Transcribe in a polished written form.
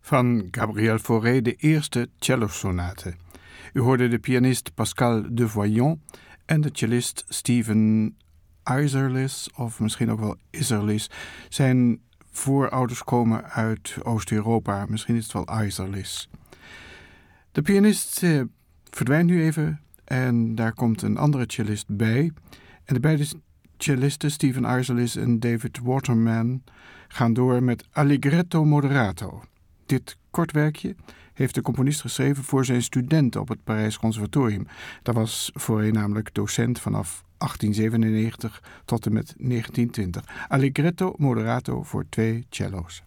van Gabriel Fauré, de eerste cellosonate. U hoorde de pianist Pascal Devoyant en de cellist Steven Isserlis, of misschien ook wel Isserlis. Zijn voorouders komen uit Oost-Europa, misschien is het wel Isserlis. De pianist verdwijnt nu even en daar komt een andere cellist bij. En de beide cellisten, Steven Isserlis en David Waterman, gaan door met Allegretto Moderato. Dit kort werkje heeft de componist geschreven voor zijn studenten op het Parijs Conservatorium. Daar was Fauré namelijk docent vanaf 1897 tot en met 1920. Allegretto Moderato voor 2 cello's.